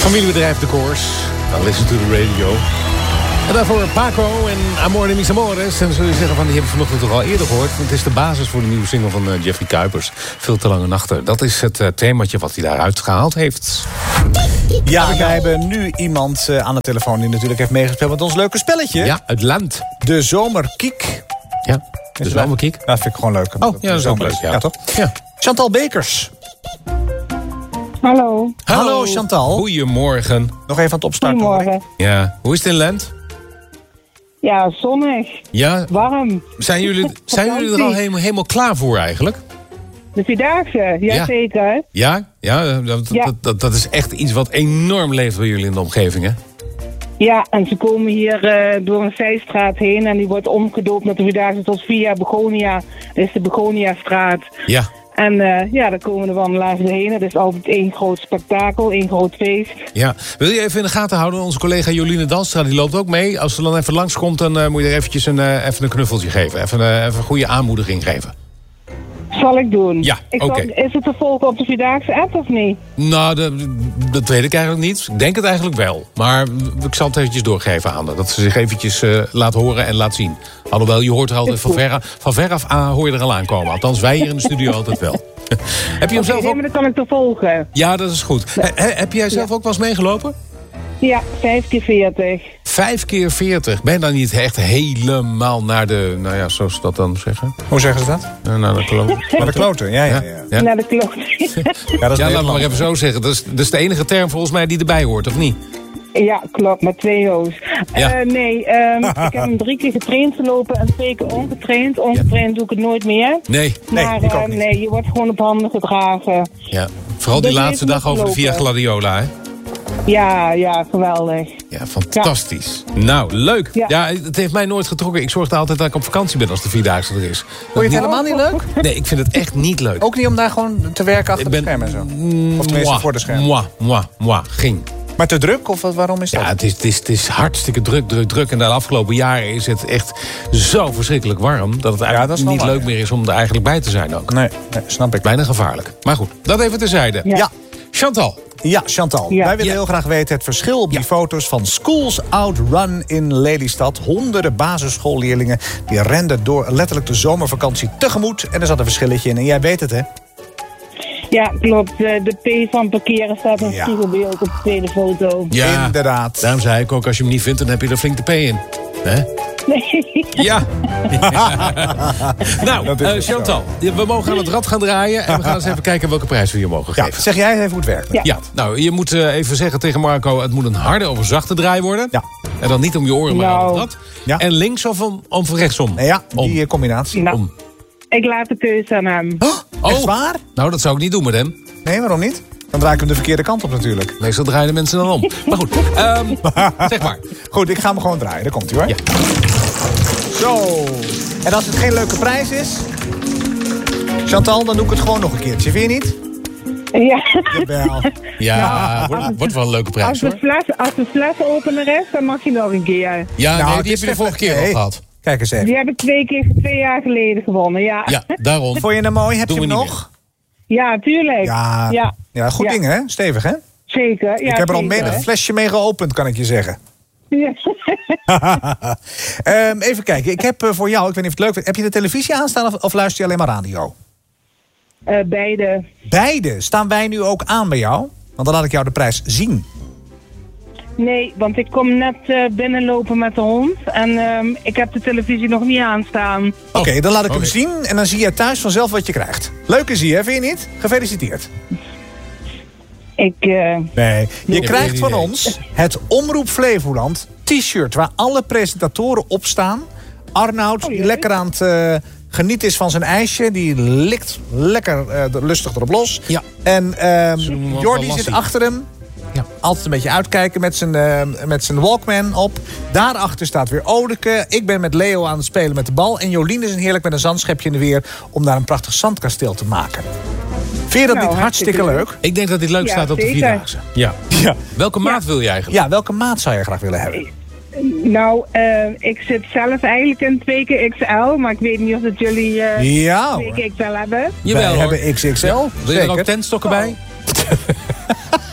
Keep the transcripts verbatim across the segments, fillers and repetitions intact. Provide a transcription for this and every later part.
Familiebedrijf De Koers. Dan listen to the radio. En daarvoor Paco en Amor de Mis Amores. En dan zul je zeggen van, die heb ik vanochtend toch al eerder gehoord. Want het is de basis voor de nieuwe single van uh, Jeffrey Kuipers. Veel te lange nachten. Dat is het uh, themaatje wat hij daaruit gehaald heeft. Ja, wij hebben nu iemand uh, aan de telefoon die natuurlijk heeft meegespeeld met ons leuke spelletje. Ja, het land. De Zomerkiek. Ja, de Zomerkiek. Ja, dat vind ik gewoon leuk. Oh, ja, dat is ook leuk. Ja, ja toch? Ja. Chantal Bekers. Hallo. Hallo, Hallo Chantal. Goedemorgen. Nog even aan het opstarten. Goedemorgen. Ja, hoe is het in Lent? Ja, zonnig. Ja. Warm. Zijn jullie, zijn jullie er al helemaal, helemaal klaar voor eigenlijk? De Vierdaagse, jazeker. Ja, ja, ja, dat, ja. Dat, dat, dat is echt iets wat enorm leeft bij jullie in de omgeving, hè? Ja, en ze komen hier uh, door een zijstraat heen en die wordt omgedoopt met de Vierdaagse tot via Begonia. Dat is de Begoniastraat. Ja. En uh, ja, daar komen de wandelaars heen. Het is altijd één groot spektakel, één groot feest. Ja, wil je even in de gaten houden? Onze collega Joline Danstra, die loopt ook mee. Als ze dan even langskomt, dan uh, moet je er eventjes een, uh, even een knuffeltje geven. Even, uh, even een goede aanmoediging geven. Zal ik doen. Ja, oké. Okay. Is het te volgen op de Vierdaagse app of niet? Nou, de, dat weet ik eigenlijk niet. Ik denk het eigenlijk wel. Maar ik zal het eventjes doorgeven aan haar. Dat ze zich eventjes uh, laat horen en laat zien. Alhoewel, je hoort er altijd van ver, af, van ver af aan, hoor je er al aankomen. Althans, wij hier in de studio altijd wel. Heb je hem okay, zelf nee, ook... maar dan kan ik te volgen. Ja, dat is goed. Ja. He, heb jij zelf ja. ook wel eens meegelopen? Ja, vijf keer veertig. Vijf keer veertig. Ben je dan niet echt helemaal naar de... Nou ja, zoals ze dat dan zeggen? Hoe zeggen ze dat? Uh, naar de kloten. Naar de kloten, ja, ja, ja. ja. Naar de kloten. ja, dat is ja laat maar even zo zeggen. Dat is, dat is de enige term volgens mij die erbij hoort, of niet? Ja, klopt, met twee O's. Ja. Uh, nee, um, ik heb hem drie keer getraind gelopen en twee keer ongetraind. Ongetraind ja. doe ik het nooit meer. Nee, maar nee, uh, nee, je wordt gewoon op handen gedragen. Ja, vooral die dus laatste dag over de Via Gladiola, hè? Ja, ja, geweldig. Ja, fantastisch. Ja. Nou, leuk. Ja. ja, het heeft mij nooit getrokken. Ik zorg altijd dat ik op vakantie ben als de Vierdaagse er is. Vond je het helemaal niet leuk? Nee, ik vind het echt niet leuk. Ook niet om daar gewoon te werken achter ben, de schermen en zo? Of tenminste voor de schermen? Moi, moi, moi, ging. Maar te druk? Of waarom is dat? Ja, het is, het, is, het is hartstikke druk, druk, druk. En de afgelopen jaren is het echt zo verschrikkelijk warm... dat het eigenlijk ja, dat niet waar, leuk ja. meer is om er eigenlijk bij te zijn ook. Nee, nee, snap ik. Bijna gevaarlijk. Maar goed, dat even terzijde. Ja. ja. Chantal. Ja, Chantal. Ja. Wij willen ja. heel graag weten het verschil op die ja. foto's van Schools Out Run in Lelystad. Honderden basisschoolleerlingen die renden door letterlijk de zomervakantie tegemoet. En er zat een verschilletje in. En jij weet het, hè? Ja, klopt. De P van parkeren staat een ja. spiegelbeeld op de tweede foto. Ja, inderdaad. Daarom zei ik ook, als je hem niet vindt, dan heb je er flink de P in. Hè? Nee. Ja. nou, uh, Chantal, we mogen aan het rad gaan draaien... en we gaan eens even kijken welke prijs we je mogen ja, geven. Zeg jij even hoe het werkt. Ja. ja, nou, je moet uh, even zeggen tegen Marco... het moet een harde of een zachte draai worden. Ja. En dan niet om je oren, maar nou. aan het rad. Ja. En links of om, om rechtsom? Ja, die om. combinatie. Nou, om. Ik laat de keuze aan hem. Oh, echt waar? Nou, dat zou ik niet doen met hem. Nee, waarom niet? Dan draai ik hem de verkeerde kant op natuurlijk. Meestal draaien de mensen dan om. Maar goed, um, zeg maar. Goed, ik ga hem gewoon draaien. Daar komt hij hoor. Ja. Zo. En als het geen leuke prijs is... Chantal, dan doe ik het gewoon nog een keertje. Vind je niet? Ja. Jawel. Ja, nou, wordt, wordt wel een leuke prijs als de hoor. Fles, als de flesopener is, dan mag je nog een keer. Ja, nou, nee, die heb je de vorige keer nee. al gehad. Kijk eens even. Die heb ik twee keer twee jaar geleden gewonnen, ja. Ja, daarom. Vond je hem mooi? Heb Doen je hem nog? Meer. Ja, tuurlijk. Ja, ja. ja goed ja. ding hè? Stevig hè? Zeker, ja. Ik heb er al zeker, menig flesje mee geopend, kan ik je zeggen. Ja. um, even kijken, ik heb uh, voor jou, ik weet niet of het leuk vindt... Heb je de televisie aanstaan of, of luister je alleen maar radio? Uh, beide. Beide? Staan wij nu ook aan bij jou? Want dan laat ik jou de prijs zien. Nee, want ik kom net uh, binnenlopen met de hond. En um, ik heb de televisie nog niet aanstaan. Oké, okay, dan laat ik okay. hem zien. En dan zie je thuis vanzelf wat je krijgt. Leuk is hij, hè? Vind je niet? Gefeliciteerd. Ik... Uh... Nee, je krijgt van ons het Omroep Flevoland t-shirt... waar alle presentatoren op staan. Arnoud, oh, die lekker aan het uh, genieten is van zijn ijsje. Die likt lekker uh, lustig erop los. Ja. En um, Jordi zit achter hem. Ja. Altijd een beetje uitkijken met zijn, uh, met zijn Walkman op. Daarachter staat weer Odeke. Ik ben met Leo aan het spelen met de bal. En Jolien is een heerlijk met een zandschepje in de weer... om daar een prachtig zandkasteel te maken. Vind je dat nou, niet hartstikke leuk? leuk? Ik denk dat dit leuk ja, staat op zeker. de Vierdaagse. Ja. ja. Welke maat ja. wil je eigenlijk? Ja, welke maat zou je graag willen hebben? Nou, uh, ik zit zelf eigenlijk in twee keer X L, maar ik weet niet of dat jullie uh, ja, twee keer X L hebben. Jawel, Wij hoor. hebben X X L. Ja. Wil je er ook tentstokken oh. bij?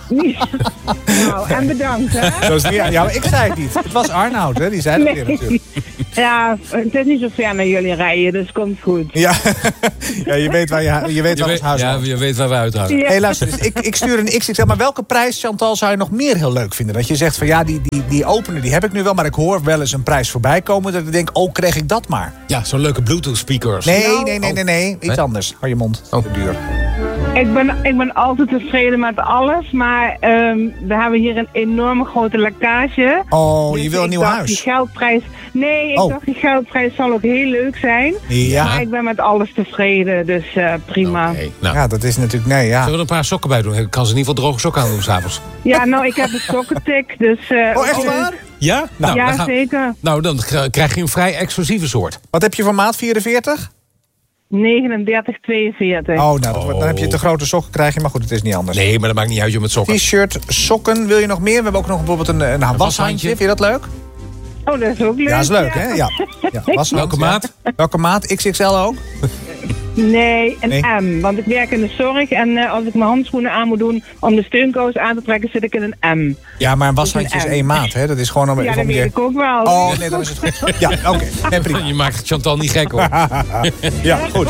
Nou, en bedankt, hè? Dat is niet, ja, maar ik zei het niet. Het was Arnoud, hè? Die zei dat weer natuurlijk. Ja, het is niet zo ver naar jullie rijden, dus het komt goed. Ja, ja je weet waar, je, je weet Je waar weet, ons huis ja, woont. je weet waar we uithangen. Ja. Hé, luister, dus ik, ik stuur een X X L. Maar welke prijs, Chantal, zou je nog meer heel leuk vinden? Dat je zegt van ja, die, die, die opener die heb ik nu wel, maar ik hoor wel eens een prijs voorbij komen. Dat ik denk, oh, kreeg ik dat maar. Ja, zo'n leuke Bluetooth speakers. Nee, Nou, nee, nee, nee, nee. Iets Nee? anders. Hou je mond. Oh. Te duur. Ik ben, ik ben altijd tevreden met alles, maar um, we hebben hier een enorme grote lekkage. Oh, Dus je wil een ik nieuw dacht, huis. Die geldprijs, nee, ik Oh. dacht die geldprijs zal ook heel leuk zijn. Ja. Maar ik ben met alles tevreden, dus uh, prima. Oké, nou. Ja, dat is natuurlijk... Nee, ja. Zullen we er een paar sokken bij doen? Ik kan ze in ieder geval droge sokken aan doen s'avonds. Ja, nou, ik heb een sokkentik, dus... Uh, Oh, echt dus- waar? Ja? Nou, ja, dan gaan- zeker. nou, dan krijg je een vrij exclusieve soort. Wat heb je voor maat? vierenveertig? negenendertig tweeënveertig. Oh, nou, dat wordt- dan heb je te grote sokken krijg je. Maar goed, het is niet anders. Nee, maar dat maakt niet uit je met sokken. T-shirt, sokken, wil je nog meer? We hebben ook nog bijvoorbeeld een, een washandje. washandje. Vind je dat leuk? Oh, dat is ook leuk. Ja, dat is leuk, hè? Ja. Ja, washandje. Welke maat? Welke maat? X X L ook? Nee, een Nee. M. Want ik werk in de zorg en uh, als ik mijn handschoenen aan moet doen om de steunkous aan te trekken, zit ik in een M. Ja, maar een washandje is een M. één maat, hè? Dat is gewoon om... Ja, om dat je- weet ik ook wel. Oh, nee, dan is het goed. Ja, oké. Nee, prima. Je maakt Chantal niet gek, hoor. Ja, goed.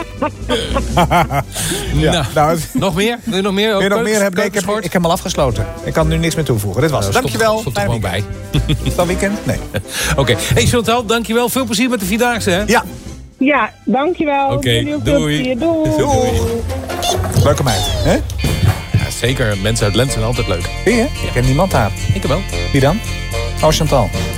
Ja, Nou, nou, nog meer? Wil je nog meer? wil je nog meer hebben? Nee, ik, heb, Keukensport? ik heb hem al afgesloten. Ik kan nu niks meer toevoegen. Dit was het. Nou, Dankjewel. Stop, stop er Fijn gewoon bij. weekend. Is dat weekend? Nee. Oké. Hey Chantal, dankjewel. Veel plezier met de Vierdaagse, hè? Ja, Ja, dankjewel. Oké, Jullie ook veel doei. plezier. Doei. Doei. leuke meid. Hè? Ja, zeker. Mensen uit Lent zijn altijd leuk. Zie je? Ik ken niemand daar. Ik wel. Wie dan? Oh, Chantal.